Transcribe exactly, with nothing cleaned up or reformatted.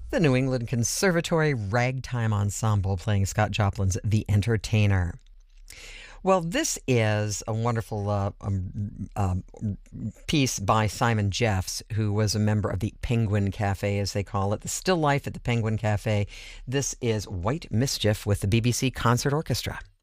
The New England Conservatory Ragtime Ensemble playing Scott Joplin's The Entertainer. Well, this is a wonderful uh, um, uh, piece by Simon Jeffs, who was a member of the Penguin Cafe, as they call it, the still life at the Penguin Cafe. This is White Mischief with the B B C Concert Orchestra.